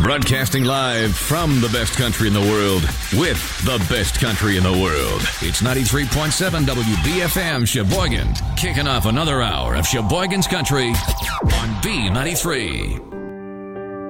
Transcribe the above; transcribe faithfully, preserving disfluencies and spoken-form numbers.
Broadcasting live from the best country in the world with the best country in the world. It's ninety-three point seven W B F M Sheboygan, kicking off another hour of Sheboygan's Country on B ninety-three.